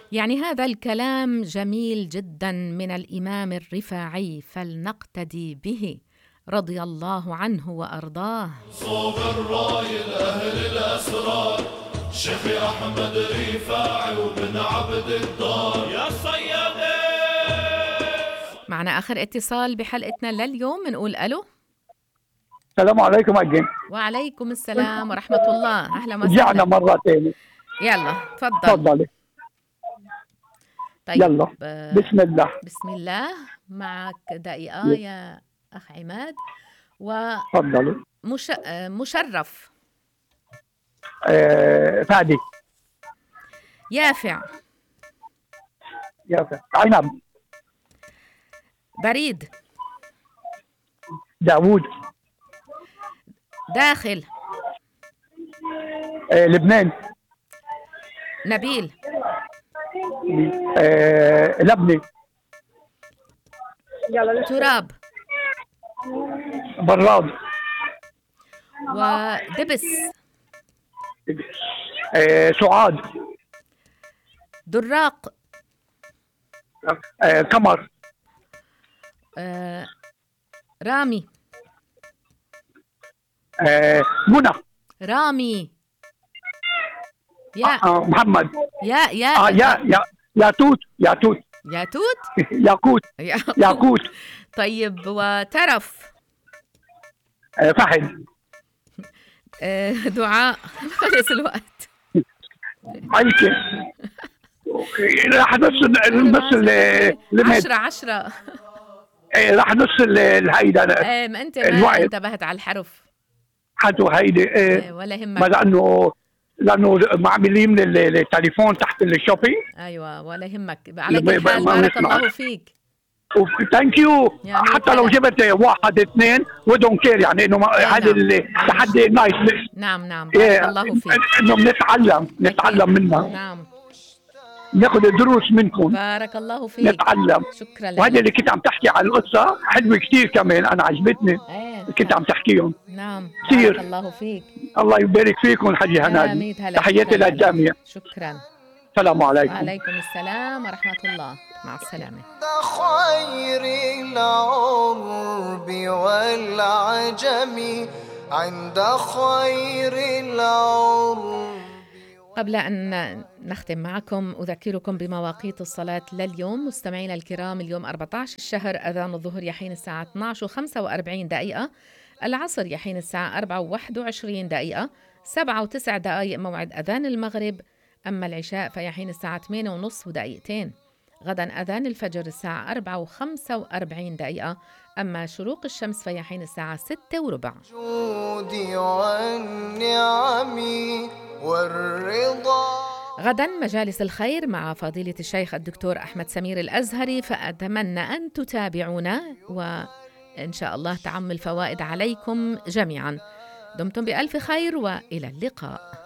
يعني هذا الكلام جميل جدا من الإمام الرفاعي، فلنقتدي به رضي الله عنه وأرضاه. صوب الرايد أهل الأسرار شيخي أحمد رفاعي وبن عبد الدار يا صيادة. معنا آخر اتصال بحلقتنا لليوم، نقول ألو. السلام عليكم أجين. وعليكم السلام ورحمة الله، أهلا وسهلا. رجعنا مرة تاني. يلا تفضل. تفضلي. طيب يلا بسم الله. بسم الله. معك دقيقة يا أخ عماد. تفضلي. مشرف. فادي. يافع. عنب. بريد. داوود. داخل. لبنان. نبيل. لبني. تراب. براد. ودبس. سعاد. دراق. قمر. رامي. منى. رامي. يا محمد. يا توت. ياقوت. ياقوت. طيب وترف. فهد. دعاء. خلص الوقت. عليك. راح نص 10 راح نص الهيدا. ما انت ما انتبهت على الحرف. حدو هيدي. ولا همك. ما لانه معملين من التليفون تحت الشوبينج. ايوه ولا همك. على كل حال بارك الله فيك. ثانك يو. حتى لو جبت 1 2 ودون كير، يعني انه هذا التحدي نايس. نعم بارك الله فيك. انه نتعلم منها. نعم ناخذ الدروس منكم. بارك الله فيك. نتعلم. شكرا لك. وهذا اللي كنت عم تحكي على القصه حلوه كثير كمان، انا عجبتني. كنت عم تحكيهم. نعم كثير. بارك الله فيك. الله يبارك فيكم حجي هنادي. تحياتي للجميع. شكرا. السلام عليكم. وعليكم السلام ورحمة الله. مع السلامة. خير العرب والعجم عند خير العرب. قبل أن نختم معكم أذكركم بمواقيت الصلاة لليوم. مستمعينا الكرام، اليوم 14 الشهر أذان الظهر يحين الساعة 12:45 دقيقة، العصر يحين الساعة 4:21 دقيقة، 7 و9 دقائق موعد أذان المغرب، أما العشاء فيحين الساعة 8:30 ودقيقتين. غدا أذان الفجر الساعة 4:45 دقيقة، أما شروق الشمس فيحين الساعة 6:15. جودي والنعم والرضا. غدا مجالس الخير مع فضيلة الشيخ الدكتور أحمد سمير الأزهري، فأتمنى أن تتابعونا وإن شاء الله تعم الفوائد عليكم جميعا. دمتم بألف خير وإلى اللقاء.